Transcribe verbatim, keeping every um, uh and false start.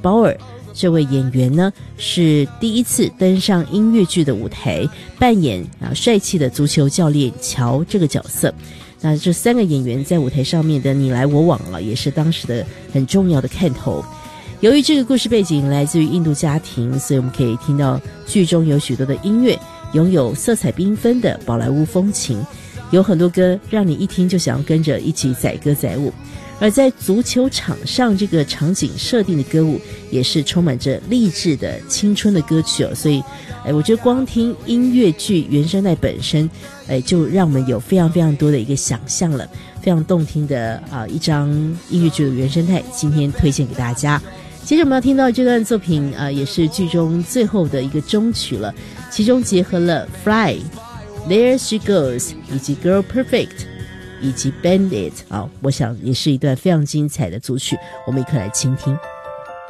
鲍尔。这位演员呢是第一次登上音乐剧的舞台，扮演啊帅气的足球教练乔这个角色。那这三个演员在舞台上面的你来我往了，也是当时的很重要的看头。由于这个故事背景来自于印度家庭，所以我们可以听到剧中有许多的音乐拥有色彩缤纷的宝莱坞风情，有很多歌让你一听就想要跟着一起载歌载舞。而在足球场上这个场景设定的歌舞也是充满着励志的青春的歌曲哦，所以哎，我觉得光听音乐剧原声带本身哎，就让我们有非常非常多的一个想象了，非常动听的啊一张音乐剧的原声带今天推荐给大家。接着我们要听到这段作品啊，也是剧中最后的一个终曲了，其中结合了 Fly There She Goes 以及 Girl Perfect以及 Bandit 啊，我想也是一段非常精彩的组曲，我们一块来倾听。